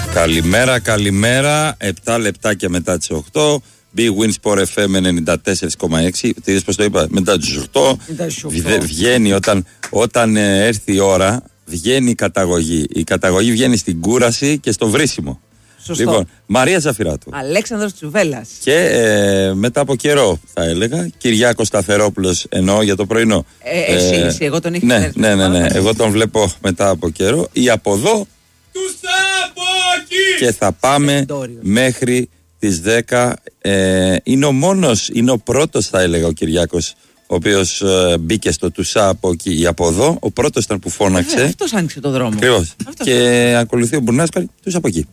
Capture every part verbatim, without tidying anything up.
Καλημέρα, καλημέρα. επτά λεπτάκια μετά τις οκτώ. Big Win Sport εφ εμ ενενήντα τέσσερα κόμμα έξι. Τι είδες πως το είπα, μετά τις οκτώ. Βγαίνει όταν, όταν ε, έρθει η ώρα, βγαίνει η καταγωγή. Η καταγωγή βγαίνει στην κούραση και στο βρίσιμο. Σωστό. Λοιπόν, Μαρία Ζαφυράτου. Αλέξανδρος Τσουβέλλας. Και ε, μετά από καιρό, θα έλεγα, Κυριάκος Σταθερόπουλος, εννοώ για το πρωινό. Ε, εσύ, ε, εσύ, εγώ τον είχα. Ναι, ναι, ναι, ναι. Εγώ τον βλέπω μετά από καιρό. Ή από εδώ. Και θα πάμε μέχρι τις δέκα. Ε, είναι ο μόνος, είναι ο πρώτος, θα έλεγα, ο Κυριάκος, ο οποίος ε, μπήκε στο τουσά από εκεί ή από εδώ. Ο πρώτος ήταν που φώναξε. Ε, αυτός άνοιξε το δρόμο. Ακριβώς. Και ακολουθεί ο Μπουρνάς, τους από εκεί.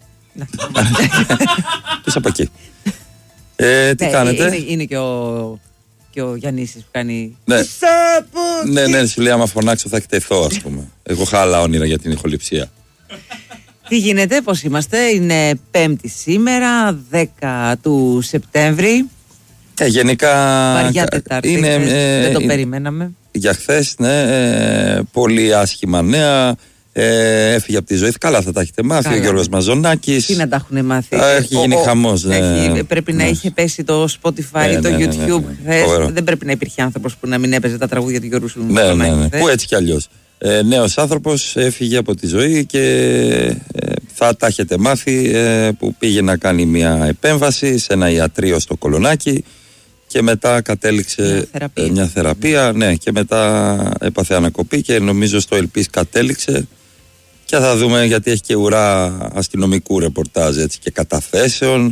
Τους από εκεί. Ε, τι ναι, κάνετε? Είναι, είναι και ο, και ο Γιαννίσης που κάνει. Ναι, ναι, ναι, σου λέει άμα φωνάξω θα εκτεθώ, ας πούμε. Εγώ είχα άλλα όνειρα για την ηχοληψία. Τι γίνεται, πώς είμαστε? Είναι Πέμπτη σήμερα, δέκα του Σεπτέμβρη. Ε, γενικά. Βαριά Τετάρτη. Είναι, ε, δεν το είναι, περιμέναμε. Για χθες, ναι. Ε, πολύ άσχημα νέα. Ε, έφυγε από τη ζωή. Καλά, θα τα έχετε μάθει. Καλά. Ο Γιώργος Μαζονάκης. Τι να τα έχουν μάθει. Έχει γίνει χαμός. Ναι. Έχει, πρέπει ναι. να είχε πέσει το Spotify, ναι, το ναι, YouTube. Ναι, ναι, ναι, ναι. Δεν πρέπει να υπήρχε άνθρωπος που να μην έπαιζε τα τραγούδια του Γιώργου Μαζονάκη. Ναι, ναι, ναι. Που έτσι κι αλλιώς. Ε, νέος άνθρωπος έφυγε από τη ζωή και ε, θα τα έχετε μάθει ε, που πήγε να κάνει μια επέμβαση σε ένα ιατρείο στο Κολονάκι και μετά κατέληξε μια θεραπεία, ε, μια θεραπεία ναι, και μετά έπαθε ανακοπή και νομίζω στο Ελπίς κατέληξε και θα δούμε, γιατί έχει και ουρά αστυνομικού ρεπορτάζ έτσι, και καταθέσεων.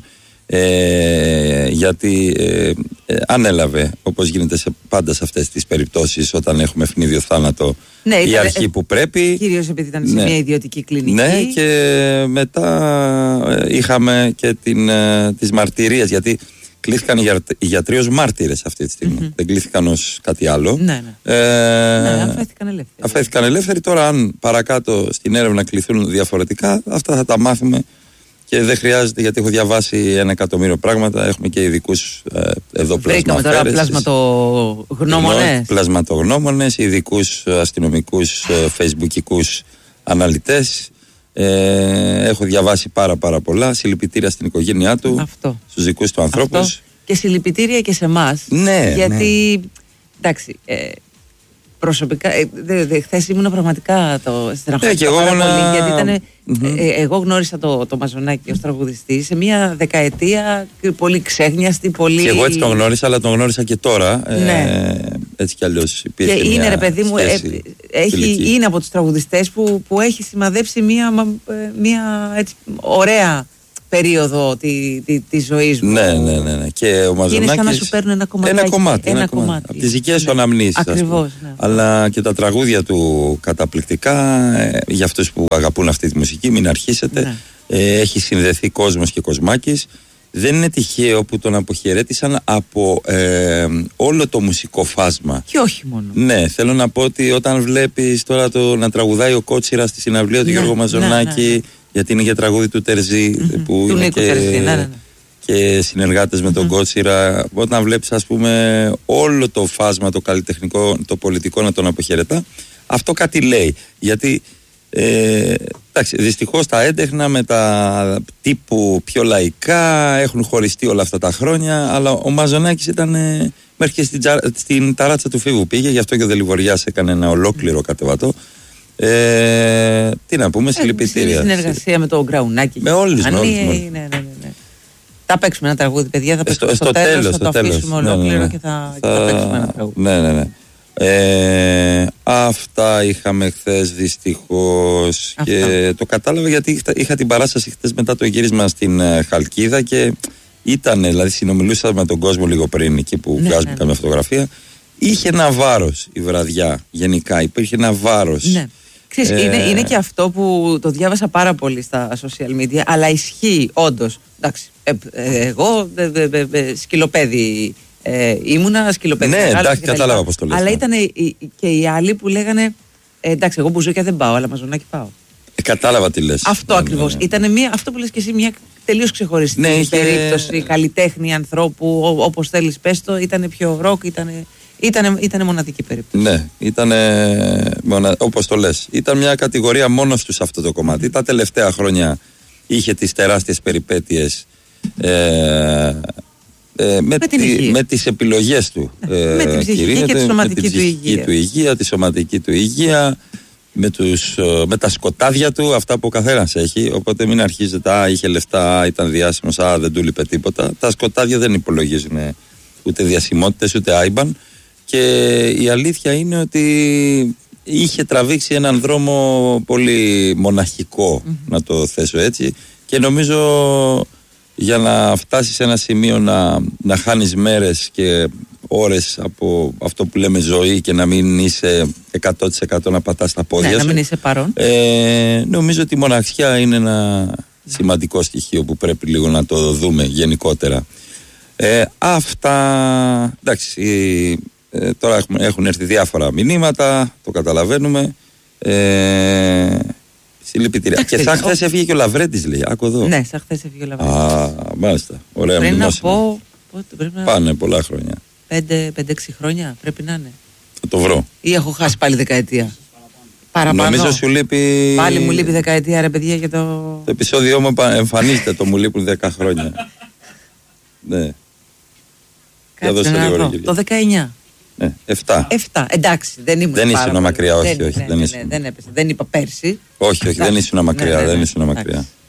Ε, γιατί ε, ε, ανέλαβε, όπως γίνεται σε, πάντα σε αυτές τις περιπτώσεις όταν έχουμε ευνίδιο θάνατο, ναι, η αρχή ε, που πρέπει, κυρίως επειδή ήταν σε ναι, μια ιδιωτική κλινική. Ναι, και μετά ε, είχαμε και την, ε, τις μαρτυρίες, γιατί κλήθηκαν οι, οι γιατροί ως μάρτυρες αυτή τη στιγμή, mm-hmm. δεν κλήθηκαν ως κάτι άλλο. Ναι, ναι. Ε, ναι, αφέθηκαν ελεύθεροι. Αφέθηκαν ελεύθεροι. Τώρα αν παρακάτω στην έρευνα κληθούν διαφορετικά, αυτά θα τα μάθουμε. Και δεν χρειάζεται, γιατί έχω διαβάσει ένα εκατομμύριο πράγματα. Έχουμε και ειδικούς ε, εδώ πλασματοφέρες. Βρήκαμε τώρα πλασματογνώμονες. Πλασματογνώμονες, ειδικούς αστυνομικούς, ε, facebookικούς αναλυτές. Ε, έχω διαβάσει πάρα πάρα πολλά. Συλληπιτήρια στην οικογένειά του, αυτό, στους δικούς του ανθρώπους. Αυτό. Και συλληπιτήρια και σε εμάς. Ναι, γιατί, ναι. εντάξει, ε, προσωπικά, ε, δε, δε, χθες ήμουν πραγματικά το στεναχωρήθηκα ε, πάρα πολύ, να... γιατί ήταν, mm-hmm. ε, εγώ γνώρισα το, το Μαζονάκη ως τραγουδιστή σε μια δεκαετία πολύ ξέχνιαστη, πολύ... Και εγώ έτσι τον γνώρισα, αλλά τον γνώρισα και τώρα, ναι. ε, έτσι κι αλλιώς υπήρχε. Και είναι, ρε παιδί μου, ε, έχει, είναι από τους τραγουδιστές που, που έχει σημαδέψει μια, μια έτσι, ωραία περίοδο τη, τη, τη ζωής μου. Ναι, ναι, ναι, ναι. Και ο Μαζονάκης. Είναι σαν να σου παίρνουν ένα κομμάτι. Ένα κομμάτι. Ένα ένα κομμάτι. κομμάτι. Από τις δικές σου ναι. αναμνήσεις. Ακριβώς. Ναι. Αλλά και τα τραγούδια του καταπληκτικά. Ε, για αυτούς που αγαπούν αυτή τη μουσική, μην αρχίσετε. Ναι. Ε, έχει συνδεθεί κόσμος και κοσμάκης. Δεν είναι τυχαίο που τον αποχαιρέτησαν από ε, όλο το μουσικό φάσμα. Και όχι μόνο. Ναι, θέλω να πω ότι όταν βλέπεις τώρα το να τραγουδάει ο Κότσιρας στη συναυλία του ναι, Γιώργου Μαζονάκη. Ναι, ναι. Γιατί είναι για τραγούδι του Τερζή, mm-hmm. που του είναι Νίκου και, Τερζή, ναι, ναι. και συνεργάτες με mm-hmm. τον Κότσιρα. Όταν βλέπεις, ας πούμε, όλο το φάσμα, το καλλιτεχνικό, το πολιτικό να τον αποχαιρετά, αυτό κάτι λέει. Γιατί ε, εντάξει, δυστυχώς τα έντεχνα με τα τύπου πιο λαϊκά έχουν χωριστεί όλα αυτά τα χρόνια, αλλά ο Μαζονάκης ήταν ε, μέχρι και στην, στην ταράτσα του Φίβου πήγε, γι' αυτό και ο Δελιβοριάς έκανε ένα ολόκληρο κατεβατό. Ε, τι να πούμε, συλληπιτήρια. Συνεργασία με τον Γκραουνάκη. Με όλους, με όλους. Ναι, ναι, ναι, ναι. Θα παίξουμε ένα τραγούδι, παιδιά. Θα παίξουμε στο, στο, στο τέλος, τέλος, θα το τέλος. αφήσουμε Ναι, ολόκληρο ναι, ναι. και θα, θα... θα παίξουμε ένα τραγούδι. Ναι, ναι, ναι. Ε, αυτά είχαμε χθες δυστυχώς. Αυτά. Και το κατάλαβα γιατί είχα την παράσταση χθες μετά το γύρισμα στην Χαλκίδα και ήταν, δηλαδή συνομιλούσα με τον κόσμο λίγο πριν εκεί που ναι, βγάζουμε ναι, καμιά ναι. φωτογραφία. Είχε ένα βάρος η βραδιά γενικά, υπήρχε ένα βάρος. Ναι. Ξέρεις, ε... είναι, είναι και αυτό που το διάβασα πάρα πολύ στα social media, αλλά ισχύει όντως. Εντάξει, ε, ε, εγώ ε, ε, ε, σκυλοπέδι ε, ήμουνα, σκυλοπέδι. Ναι, εντάξει, κατάλαβα πώς το λες. Αλλά ήταν και οι άλλοι που λέγανε ε, εντάξει, εγώ μπουζούκια δεν πάω, αλλά Μαζονάκη πάω. Ε, κατάλαβα τι λες. Αυτό ναι, ακριβώς. Ναι, ναι. Ήταν μια, αυτό που λες και εσύ, μια τελείως ξεχωριστή ναι, είχε... περίπτωση καλλιτέχνη ανθρώπου, όπως θέλεις πες το, ήταν πιο ροκ, ήταν. Ήτανε, ήτανε μοναδική περίπτωση. Ναι, ήταν μονα... όπως το λες. Ήταν μια κατηγορία μόνο τους αυτό το κομμάτι. Τα τελευταία χρόνια είχε τις τεράστιες περιπέτειες ε, ε, με, με, τη, με τις επιλογές του. Ε, με την ψυχική κυρία, και τη σωματική με την του υγεία. του υγεία, τη σωματική του υγεία, με, τους, με τα σκοτάδια του, αυτά που ο καθένας έχει. Οπότε μην αρχίζετε, α, είχε λεφτά, α, ήταν διάσημος, α, δεν του λείπε τίποτα. Τα σκοτάδια δεν υπολογίζουν ούτε διασημότητες ούτε άιμπαν. Και η αλήθεια είναι ότι είχε τραβήξει έναν δρόμο πολύ μοναχικό, mm-hmm. να το θέσω έτσι, και νομίζω για να φτάσεις σε ένα σημείο να, να χάνεις μέρες και ώρες από αυτό που λέμε ζωή και να μην είσαι εκατό τοις εκατό να πατάς τα πόδια, ναι, σου, να μην είσαι παρόν. Ε, νομίζω ότι η μοναξιά είναι ένα σημαντικό στοιχείο που πρέπει λίγο να το δούμε γενικότερα. Ε, αυτά, εντάξει, ε, τώρα έχουν, έχουν έρθει διάφορα μηνύματα, το καταλαβαίνουμε. Ε, συλληπιτήρια. Και σαν χθες έφυγε και ο Λαβρέντης, λέει. Άκου εδώ. Ναι, σαν χθες έφυγε ο Λαβρέντης. Α, μάλιστα. Ωραία, πρέπει να πω. Πότε, πρέπει να... Πάνε πολλά χρόνια. Πέντε, πέντε, έξι χρόνια πρέπει να είναι. Θα το βρω. Ή έχω χάσει πάλι δεκαετία. Παραπάνω. Νομίζω σου λείπει. Πάλι μου λείπει δεκαετία, ρε παιδιά, για το. Το επεισόδιο μου εμφανίζεται, το μου λείπουν δέκα χρόνια. Ναι. Κάτσε να δω. Το δεκαεννιά. Ναι, εφτά. εφτά. Εντάξει, δεν ήμουν. Δεν ήσουν μακριά, όχι, όχι. Δεν έπεσε. Δεν είπα πέρσι. Όχι, όχι, δεν ήσουν μακριά, δεν ήσουν μακριά.